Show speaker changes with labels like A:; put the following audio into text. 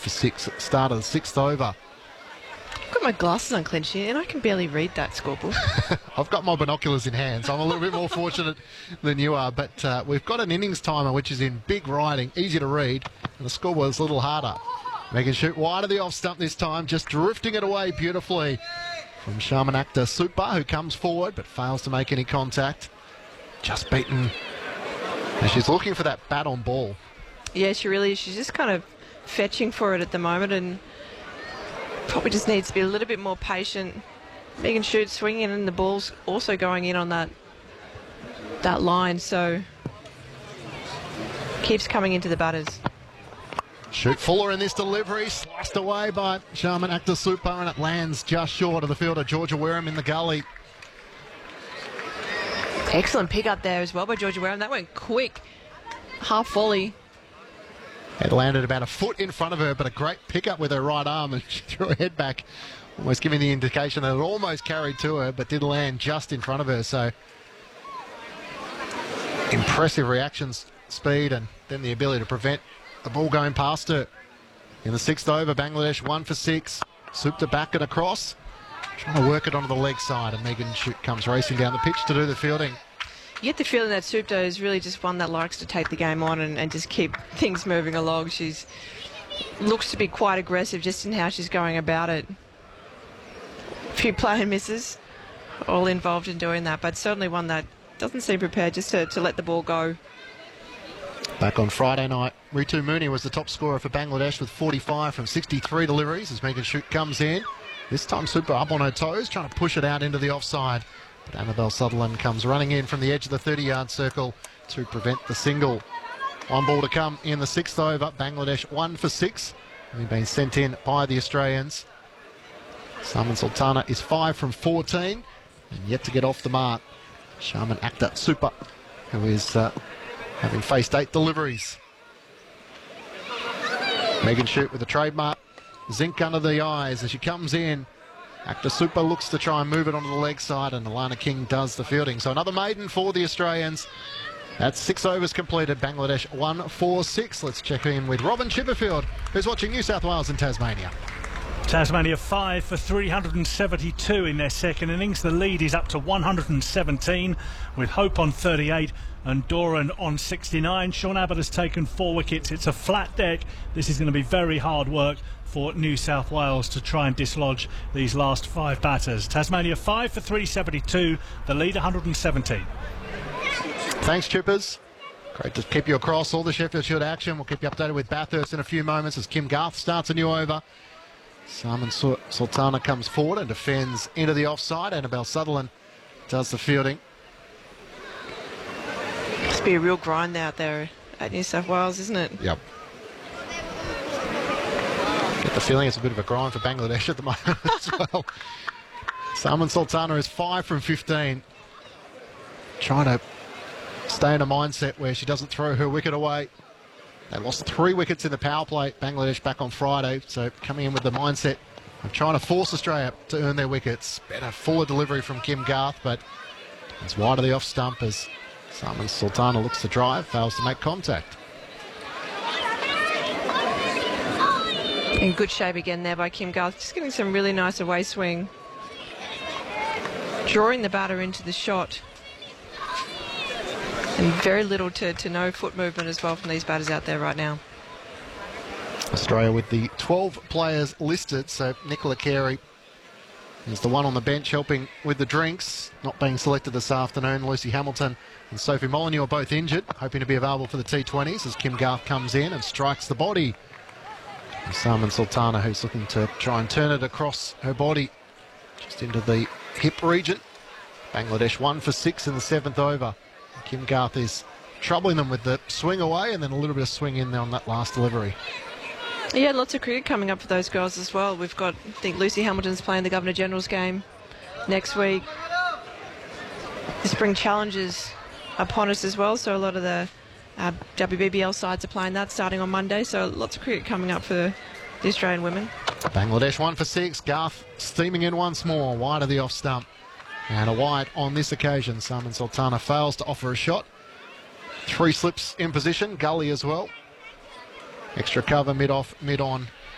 A: for 6 at the start of the 6th over.
B: I've got my glasses on, Clinchy, and I can barely read that scoreboard.
A: I've got my binoculars in hand, so I'm a little bit more fortunate than you are. But we've got an innings timer, which is in big writing, easy to read, and the scoreboard's a little harder. Megan Shute wide of the off stump this time, just drifting it away beautifully from Sharman Akhtar Super, who comes forward but fails to make any contact. Just beaten. And she's looking for that bat on ball.
B: Yeah, she really is. She's just kind of fetching for it at the moment and probably just needs to be a little bit more patient. Megan Shute swinging and the ball's also going in on that line, so keeps coming into the batters.
A: Shute fuller in this delivery, sliced away by Sharman Akhtar Super, and it lands just short of the fielder Georgia Wareham in the gully.
B: Excellent pick up there as well by Georgia Wareham. That went quick. Half volley.
A: It landed about a foot in front of her, but a great pickup with her right arm, and she threw her head back, almost giving the indication that it almost carried to her, but did land just in front of her. So impressive reaction speed, and then the ability to prevent the ball going past her. In the 6th over, Bangladesh 1 for 6. Soup to back it across, trying to work it onto the leg side, and Megan Shute comes racing down the pitch to do the fielding.
B: You get the feeling that Supto is really just one that likes to take the game on and just keep things moving along. She's looks to be quite aggressive just in how she's going about it. A few play and misses, all involved in doing that, but certainly one that doesn't seem prepared just to let the ball go.
A: Back on Friday night, Ritu Mooney was the top scorer for Bangladesh with 45 from 63 deliveries as Megan Shute comes in. This time Super up on her toes, trying to push it out into the offside. But Annabelle Sutherland comes running in from the edge of the 30-yard circle to prevent the single. One ball to come in the 6th over. Bangladesh 1 for 6. Having been sent in by the Australians. Salman Sultana is 5 from 14 and yet to get off the mark. Sharman Akhtar Super, who is having faced 8 deliveries. Megan Shute with a trademark zinc under the eyes as she comes in. Akhtar Super looks to try and move it onto the leg side, and Alana King does the fielding. So another maiden for the Australians. That's 6 overs completed. Bangladesh 1 for 6. Let's check in with Robin Chipperfield, who's watching New South Wales and Tasmania.
C: Tasmania 5 for 372 in their second innings. The lead is up to 117 with Hope on 38 and Doran on 69. Sean Abbott has taken 4 wickets. It's a flat deck. This is going to be very hard work for New South Wales to try and dislodge these last 5 batters. Tasmania 5 for 372. The lead 117.
A: Thanks, Chippers. Great to keep you across all the Sheffield Shield action. We'll keep you updated with Bathurst in a few moments as Kim Garth starts a new over. Salman Sultana comes forward and defends into the offside. Annabelle Sutherland does the fielding.
B: Must be a real grind out there at New South Wales, isn't it?
A: Yep. Get the feeling it's a bit of a grind for Bangladesh at the moment as well. Salman Sultana is 5 from 15. Trying to stay in a mindset where she doesn't throw her wicket away. They lost 3 wickets in the power play, Bangladesh, back on Friday. So coming in with the mindset of trying to force Australia to earn their wickets. Better, fuller delivery from Kim Garth, but it's wide of the off stump as Salman Sultana looks to drive, fails to make contact.
B: In good shape again there by Kim Garth. Just getting some really nice away swing. Drawing the batter into the shot. And very little to no foot movement as well from these batters out there right now.
A: Australia with the 12 players listed, so Nicola Carey is the one on the bench helping with the drinks. Not being selected this afternoon. Lucy Hamilton and Sophie Molyneux are both injured, hoping to be available for the T20s as Kim Garth comes in and strikes the body. And Salman Sultana, who's looking to try and turn it across her body, just into the hip region. Bangladesh 1 for 6 in the 7th over. Kim Garth is troubling them with the swing away and then a little bit of swing in there on that last delivery.
B: Yeah, lots of cricket coming up for those girls as well. We've got, I think Lucy Hamilton's playing the Governor-General's game next week. The Spring Challenges upon us as well, so a lot of the WBBL sides are playing that starting on Monday, so lots of cricket coming up for the Australian women.
A: Bangladesh 1 for 6. Garth steaming in once more, wide of the off stump. And a wide on this occasion. Salman Sultana fails to offer a shot. 3 slips in position, gully as well. Extra cover mid-off, mid-on